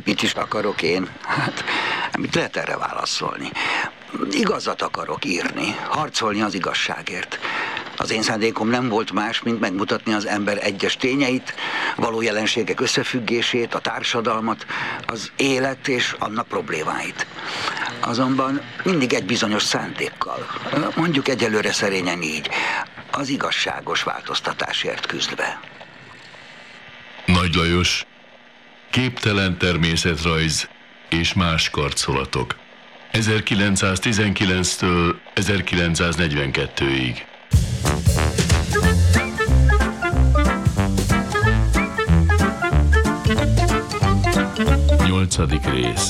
Mit is akarok én? Hát, mit lehet erre válaszolni? Igazat akarok írni, harcolni az igazságért. Az én szándékom nem volt más, mint megmutatni az ember egyes tényeit, való jelenségek összefüggését, a társadalmat, az élet és annak problémáit. Azonban mindig egy bizonyos szándékkal, mondjuk egyelőre szerényen így, az igazságos változtatásért küzdve. Nagy Lajos, Képtelen természetrajz és más karcolatok. 1919-től 1942-ig. 8. rész.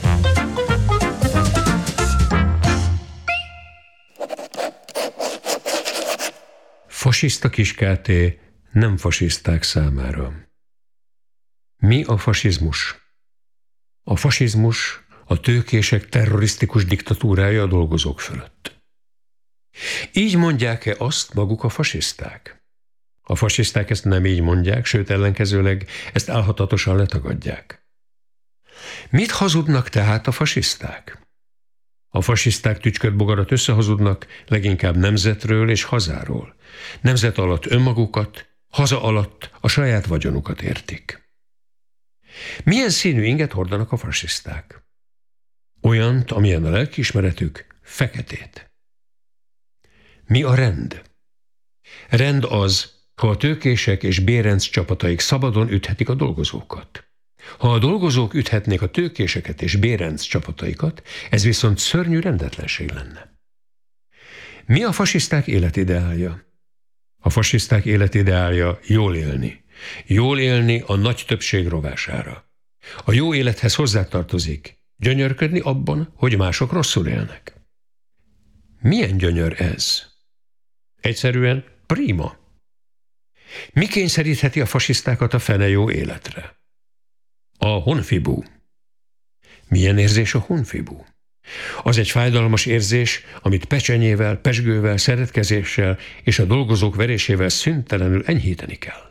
Fasiszta Kiskáté nem fasiszták számára. Mi a fasizmus? A fasizmus a tőkések terrorisztikus diktatúrája a dolgozók fölött. Így mondják-e azt maguk a fasiszták? A fasiszták ezt nem így mondják, sőt ellenkezőleg ezt álhatatosan letagadják. Mit hazudnak tehát a fasiszták? A fasiszták tücskött bogarat összehazudnak leginkább nemzetről és hazáról. Nemzet alatt önmagukat, haza alatt a saját vagyonukat értik. Milyen színű inget hordanak a fasiszták? Olyant, amilyen a lelkiismeretük, feketét. Mi a rend? Rend az, ha a tőkések és Bérenc csapataik szabadon üthetik a dolgozókat. Ha a dolgozók üthetnék a tőkéseket és Bérenc csapataikat, ez viszont szörnyű rendetlenség lenne. Mi a fasiszták életideálja? A fasiszták életideálja jól élni. Jól élni a nagy többség rovására. A jó élethez hozzátartozik gyönyörködni abban, hogy mások rosszul élnek. Milyen gyönyör ez? Egyszerűen prima. Mi kényszerítheti a fasisztákat a fene jó életre? A honfibú. Milyen érzés a honfibú? Az egy fájdalmas érzés, amit pecsenyével, pezsgővel, szeretkezéssel és a dolgozók verésével szüntelenül enyhíteni kell.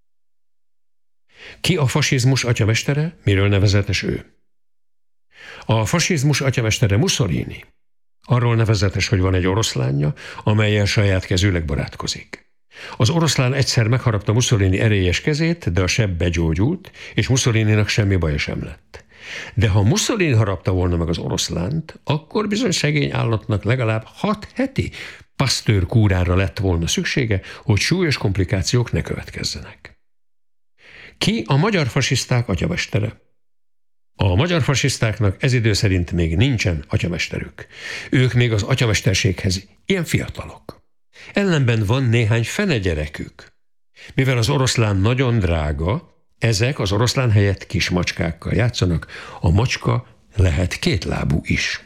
Ki a fasizmus atyamestere? Miről nevezetes ő? A fasizmus atyamestere Mussolini. Arról nevezetes, hogy van egy oroszlánja, amellyel saját kezűleg barátkozik. Az oroszlán egyszer megharapta Mussolini erélyes kezét, de a seb begyógyult, és Mussolininak semmi baja sem lett. De ha Mussolini harapta volna meg az oroszlánt, akkor bizony szegény állatnak legalább 6 heti Pasteur kúrára lett volna szüksége, hogy súlyos komplikációk ne következzenek. Ki a magyar fasiszták atyamestere? A magyar fasisztáknak ez idő szerint még nincsen atyamesterük. Ők még az atyamesterséghez ilyen fiatalok. Ellenben van néhány fenegyerekük. Mivel az oroszlán nagyon drága, ezek az oroszlán helyett kis macskákkal játszanak, a macska lehet kétlábú is.